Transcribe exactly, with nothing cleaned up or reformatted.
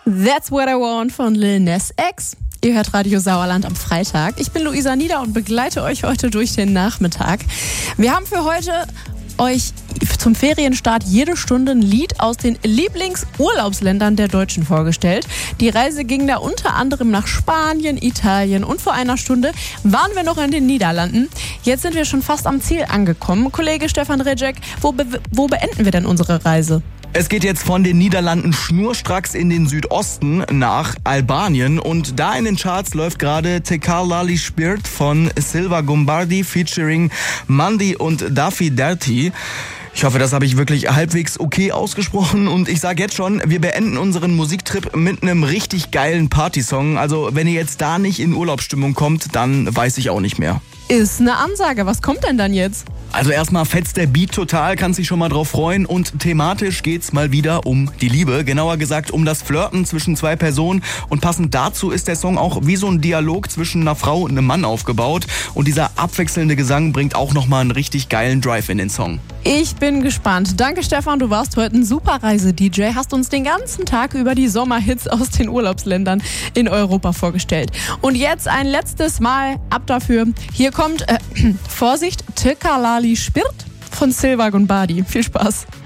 That's What I Want von Lil Nas X. Ihr hört Radio Sauerland am Freitag. Ich bin Luisa Nieder und begleite euch heute durch den Nachmittag. Wir haben für heute euch zum Ferienstart jede Stunde ein Lied aus den Lieblingsurlaubsländern der Deutschen vorgestellt. Die Reise ging da unter anderem nach Spanien, Italien und vor einer Stunde waren wir noch in den Niederlanden. Jetzt sind wir schon fast am Ziel angekommen. Kollege Stefan Rejek, wo, be- wo beenden wir denn unsere Reise? Es geht jetzt von den Niederlanden schnurstracks in den Südosten nach Albanien und da in den Charts läuft gerade Tekalali Spirit von Silva Gombardi featuring Mandy und Daffy Dirty. Ich hoffe, das habe ich wirklich halbwegs okay ausgesprochen und ich sage jetzt schon, wir beenden unseren Musiktrip mit einem richtig geilen Partysong. Also wenn ihr jetzt da nicht in Urlaubsstimmung kommt, dann weiß ich auch nicht mehr. Ist eine Ansage. Was kommt denn dann jetzt? Also erstmal fetzt der Beat total, kannst dich schon mal drauf freuen und thematisch geht's mal wieder um die Liebe, genauer gesagt um das Flirten zwischen zwei Personen und passend dazu ist der Song auch wie so ein Dialog zwischen einer Frau und einem Mann aufgebaut und dieser abwechselnde Gesang bringt auch nochmal einen richtig geilen Drive in den Song. Ich bin gespannt. Danke Stefan, du warst heute ein super Reise-D J, hast uns den ganzen Tag über die Sommerhits aus den Urlaubsländern in Europa vorgestellt. Und jetzt ein letztes Mal ab dafür. Hier kommt, äh, Vorsicht, Tekalali Spirit von Silva Gombardi. Viel Spaß.